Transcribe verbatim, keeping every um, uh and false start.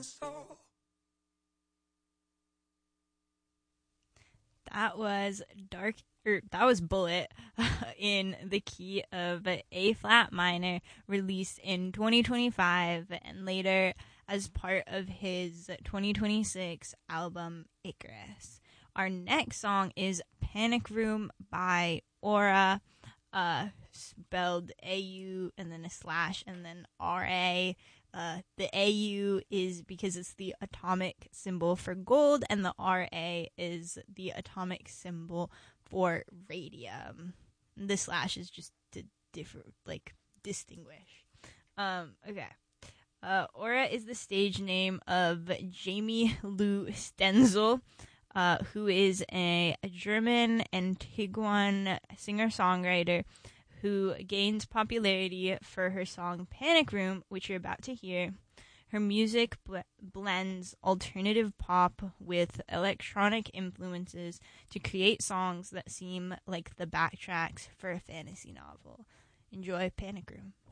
That was dark, or that was Bullet in the key of A flat minor, released in twenty twenty-five and later as part of his twenty twenty-six album Icarus. Our next song is Panic Room by Aura, uh, spelled A U and then a slash and then R A. Uh, the A U is because it's the atomic symbol for gold, and the R A is the atomic symbol for radium. The slash is just to differ, like, distinguish. Um, okay. Uh, Aura is the stage name of Jamie Lou Stenzel, uh, who is a, a German Antiguan singer-songwriter who gains popularity for her song Panic Room, which you're about to hear. Her music bl- blends alternative pop with electronic influences to create songs that seem like the backtracks for a fantasy novel. Enjoy Panic Room.